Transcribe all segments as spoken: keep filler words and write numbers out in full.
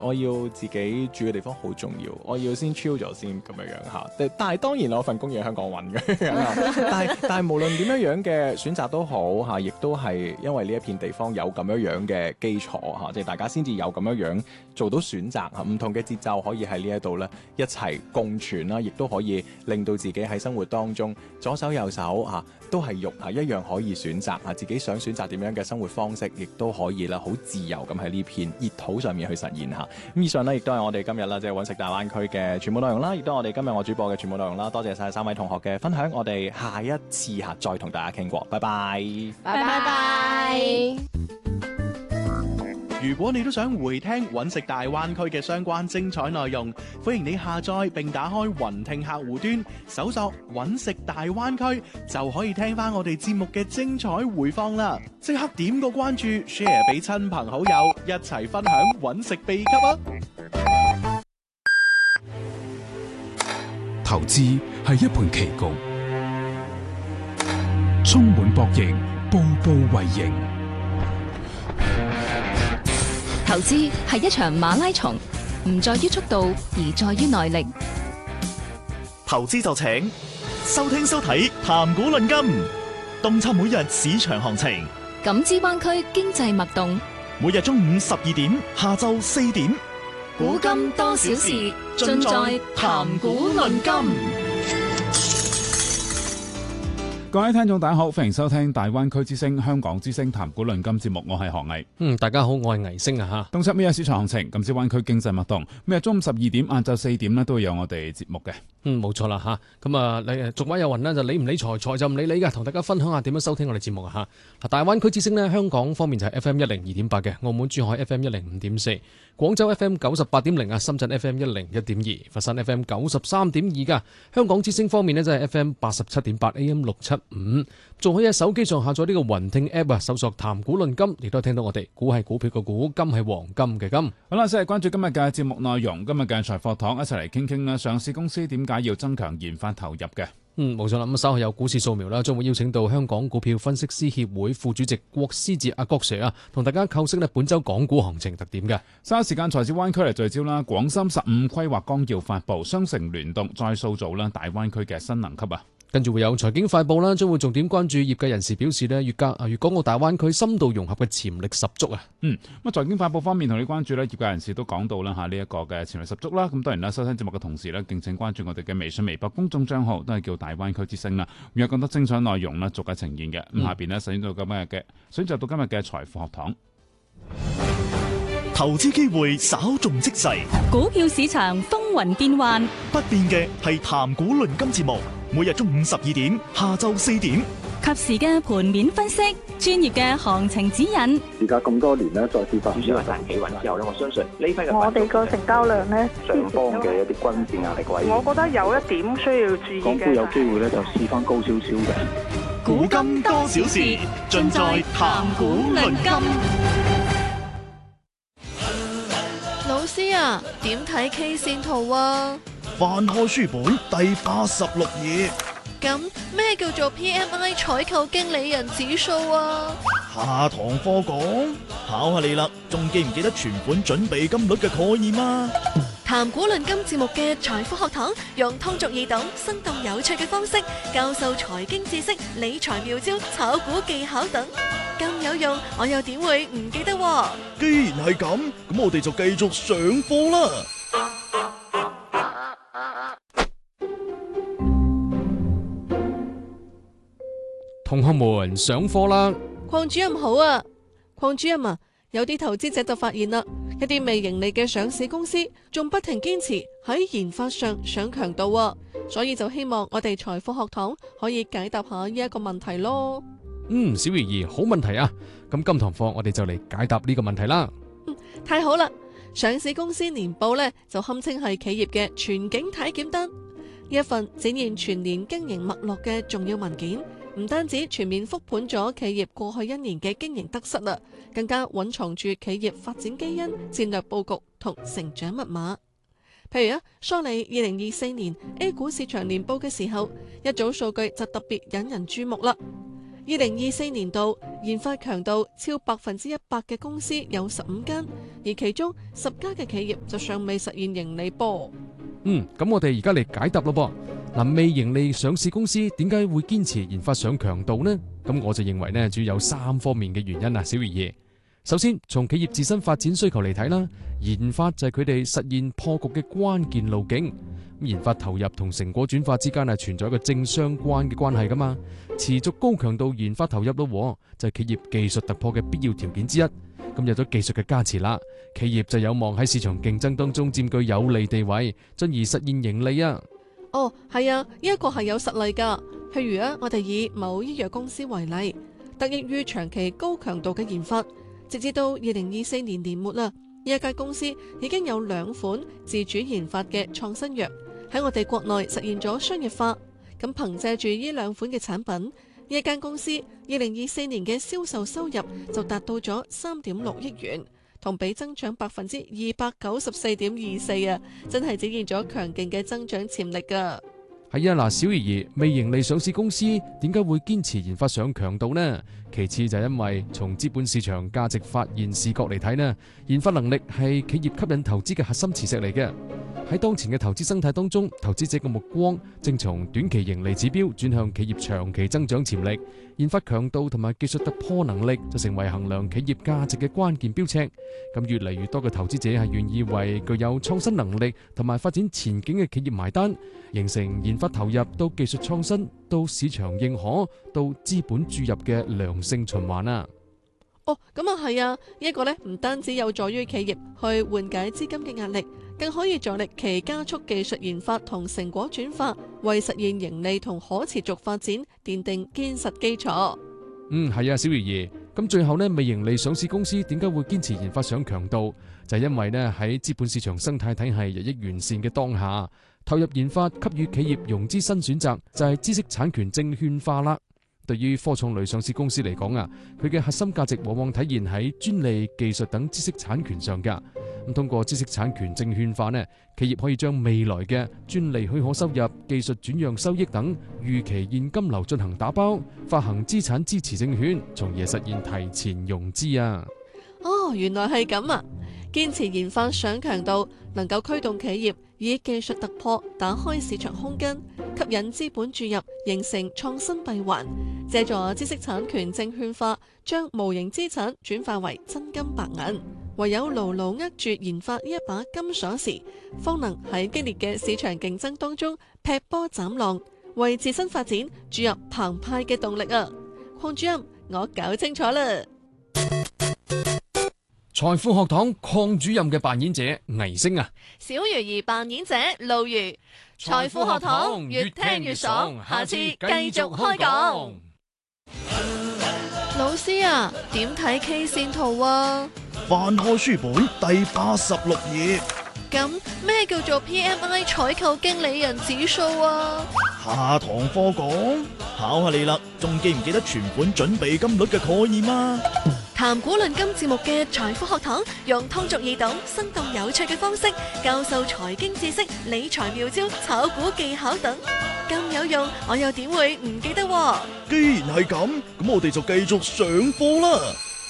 我要自己住嘅地方好重要，我要先 chill 咗先咁樣樣嚇。但但係當然我份工要喺香港揾嘅，但係但係無論點樣樣嘅選擇都好嚇，亦都係因為呢一片地方有咁樣樣嘅基礎嚇，即係大家先至有咁樣樣做到選擇嚇，唔同嘅節奏可以喺呢一度咧一齊共存啦，亦都可以令到自己喺生活當中左手右手嚇都係肉嚇一樣可以選擇嚇，自己想選擇點樣嘅生活方式，亦都可以啦，好自由咁喺呢片熱土上面去實現嚇。咁以上呢，亦都係我哋今日啦，即係揾食大灣區嘅全部內容啦，亦都係我哋今日我主播嘅全部內容啦。多謝晒三位同學嘅分享，我哋下一次嚇再同大家傾過，拜拜， 拜拜拜。 如果你都想回聽揾食大灣區嘅相關精彩內容，歡迎你下載並打開雲聽客戶端，搜索揾食大灣區，就可以聽翻我哋節目嘅精彩回放啦！即刻點個關注 ，share 俾親朋好友，一齊分享揾食秘笈啊！ 投資係一盤棋局，充滿博弈，步步為營。 投資係一場馬拉松，唔在於速度，而在於耐力。 投資就請收聽收睇談股論金，洞察每日市場行情， 感知灣區經濟脈動。 每日中午十二點，下晝四點， 古今多少事，盡在談股論金。 各位聽眾大家好，歡迎收聽大灣區之聲香港之聲談股論金節目，我係何毅。 嗯，大家好，我係倪星啊吓。 洞察每日市場行情，感知灣區經濟脈動。每日中午十二點、晏晝四點咧，都會有我哋節目嘅。 嗯，冇錯啦吓。咁啊，你俗話有云咧，就理唔理財，財就唔理你噶。同大家分享下點樣收聽我哋節目啊吓。大灣區之聲呢，香港方面就係 F M 一零二點八嘅，澳門珠海 F M 一零五點四，廣州 F M 九十八點零啊，深圳 F M 一零一點二，佛山 F M 九十三點二噶。香港之聲方面呢，就係 F M 八十七點八 A M 六七五。仲可以喺手機上下載呢個雲聽 app 啊，搜索談股論金，亦都聽到我哋。股係股票嘅股，金係黃金嘅金。 好啦，先係關注今日嘅節目內容。今日嘅財貨堂一齊嚟傾傾啦，上市公司點解要增強研發投入嘅？ 嗯，冇錯啦。咁稍後有股市掃描啦，將會邀請到香港股票分析師協會副主席郭思哲阿郭 Sir 啊，同大家構析呢本周港股行情特點嘅。 稍後時間財智灣區嚟聚焦啦，廣深十五規劃綱要發布，雙城聯動再塑造啦大灣區嘅新能級啊！ 跟住會有財經快報啦，將會重點關注業界人士表示呢，粵港啊粵港澳大灣區深度融合嘅潛力十足啊。 嗯，咁啊財經快報方面同你關注呢，業界人士都講到啦嚇呢一個嘅潛力十足啦。咁當然啦，收聽節目嘅同時呢，敬請關注我哋嘅微信、微博公眾帳號，都係叫大灣區之聲啦。有更多精彩內容啦，逐個呈現嘅。咁、嗯、下邊呢，首先到今日嘅，選擇到今日嘅財富學堂。 投資機會稍縱即逝， 股票市場風雲變幻， 不變嘅係談股論金節目，每日中午十二點，下晝四點， 及時嘅盤面分析，專業嘅行情指引。 而家咁多年咧，再次發展主要係彈企穩之後咧，我相信呢批嘅我哋個成交量咧， 上方嘅一啲均線壓力位， 我覺得有一點需要注意嘅。 港股有機會咧，就試翻高少少嘅。 古今多少事，盡在談股論金。 老師啊，點睇 K 線圖啊？ 翻開書本第八十六頁。 咁咩叫做 P M I 採購經理人指數啊？ 下堂課講，考下你啦，仲記唔記得存款準備金率嘅概念啊？ 談股論金節目嘅財富學堂，用通俗易懂、生動有趣嘅方式教授財經知識、理財妙招、炒股技巧等，咁有用，我又點會唔記得喎？ 既然係咁，咁我哋就繼續上課啦。 同學們上課啦！ 鄺主任好啊，鄺主任啊，有啲投資者就發現啦，一啲未盈利嘅上市公司仲不停堅持喺研發上上強度啊，所以就希望我哋財富學堂可以解答下呢一個問題咯。 嗯，小魚兒，好問題啊！咁今堂課我哋就嚟解答呢個問題啦。 嗯，太好啦！上市公司年報呢，就堪稱係企業嘅全景體檢單，呢一份展現全年經營脈絡嘅重要文件。唔單止全面復盤咗企業過去一年嘅經營得失啦，更加蘊藏住企業發展基因、戰略佈局同成長密碼。譬如啊，梳理二零二四年 A 股市場年報嘅時候，一組數據就特別引人注目啦。 二零二四年度研發強度超百分之一百嘅公司有十五間，而其中十家嘅企業就尚未實現盈利噃。 嗯，咁我哋而家嚟解答咯噃。嗱，未盈利上市公司點解會堅持研發上強度呢？咁我就認為呢，主要有三方面嘅原因啊，小魚兒。首先，從企業自身發展需求嚟睇啦，研發就係佢哋實現破局嘅關鍵路徑。研發投入同成果轉化之間係存在一個正相關嘅關係噶嘛。持續高強度研發投入咯，就係企業技術突破嘅必要條件之一。咁有咗技術嘅加持啦，企業就有望喺市場競爭當中佔據有利地位，進而實現盈利啊。 哦，係啊，呢一個係有實例噶。譬如啊，我哋以某醫藥公司為例，得益於長期高強度嘅研發，直至到二零二四年年末啦，呢一間公司已經有兩款自主研發嘅創新藥喺我哋國內實現咗商業化。咁憑借住呢兩款嘅產品，呢一間公司二零二四年嘅銷售收入就達到咗三點六億元，同比增長百分之二百九十四點二四啊！真係展現咗強勁嘅增長潛力噶。 係啊，嗱，小魚兒，未盈利上市公司點解會堅持研發上強度呢？其次就係因為從資本市場價值發現視角嚟睇呢，研發能力係企業吸引投資嘅核心磁石嚟嘅。喺當前嘅投資生態當中，投資者嘅目光正從短期盈利指標轉向企業長期增長潛力。研發強度同埋技術突破能力就成為衡量企業價值嘅關鍵標尺。咁越嚟越多嘅投資者係願意為具有創新能力同埋發展前景嘅企業埋單，形成研發投入到技術創新到市場認可到資本注入嘅良性循環啊！ 哦，咁啊係啊，呢一個呢唔單止有助於企業去緩解資金嘅壓力，更可以助力其加速技術研發同成果轉化，為實現盈利同可持續發展奠定堅實基礎。 嗯，係啊，小魚兒。咁最後呢，未盈利上市公司點解會堅持研發上強度？就係因為呢喺資本市場生態體系日益完善嘅當下，投入研發給予企業融資新選擇，就係知識產權證券化啦。對於科創類上市公司嚟講啊，佢嘅核心價值往往體現喺專利、技術等知識產權上噶。咁通過知識產權證券化呢，企業可以將未來嘅專利許可收入、技術轉讓收益等預期現金流進行打包，發行資產支持證券，從而實現提前融資啊。 哦，原來係咁啊！堅持研發上強度，能夠驅動企業以技術突破打開市場空間，吸引資本注入，形成創新閉環。借助知識產權證券化，將無形資產轉化為真金白銀。唯有牢牢握住研發呢一把金鎖匙，方能喺激烈嘅市場競爭當中劈波斬浪，為自身發展注入澎湃嘅動力啊！鄺主任，我搞清楚啦。 財富學堂鄺主任嘅扮演者倪星啊， 小魚兒扮演者露如。財富學堂越聽越爽，下次繼續開講。老師啊，點睇 K 線圖啊？ 翻開書本第八十六頁。 咁咩叫做 P M I 採購經理人指數啊？ 下堂課講，考下你啦，仲記唔記得存款準備金率嘅概念啊？ 談古論今節目嘅財富學堂，用通俗易懂、生動有趣嘅方式教授財經知識、理財妙招、炒股技巧等，咁有用，我又點會唔記得啊？ 既然係咁，咁我哋就繼續上課啦。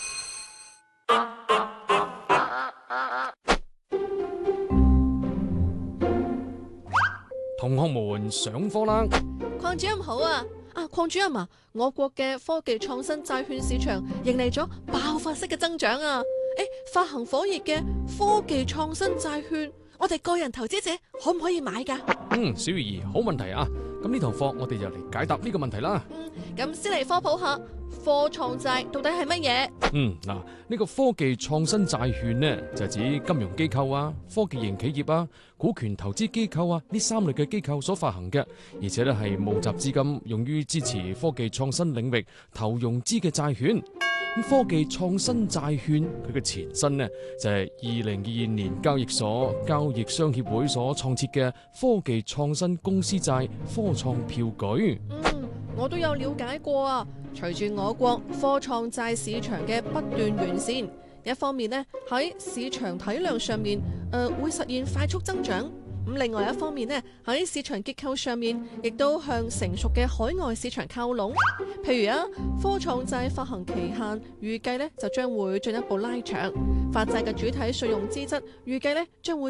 同學們上課啦！ 鄺主任好啊！啊，鄺主任啊，我國嘅科技創新債券市場迎嚟咗爆發式嘅增長啊！誒，發行火熱嘅科技創新債券，我哋個人投資者可唔可以買噶？ 嗯，小魚兒，好問題啊！咁呢堂課我哋就嚟解答呢個問題啦。 嗯，咁先嚟科普下科創債到底係乜嘢？ 嗯，嗱，呢個科技創新債券呢，就係指金融機構啊、科技型企業啊、股權投資機構啊呢三類嘅機構所發行嘅，而且咧係募集資金用於支持科技創新領域投融資嘅債券。咁科技創新債券佢嘅前身呢，就係二零二二年交易所交易商協會所創設嘅科技創新公司債科創票據。 嗯，我都有了解過啊。隨住我國科創債市場嘅不斷完善，一方面呢喺市場體量上面，誒、呃、會實現快速增長， 咁另外一方面呢，喺市場結構上面，亦都向成熟嘅海外市場靠攏。譬如啊，科創債發行期限預計呢就將會進一步拉長，發債嘅主體信用資質預計呢將會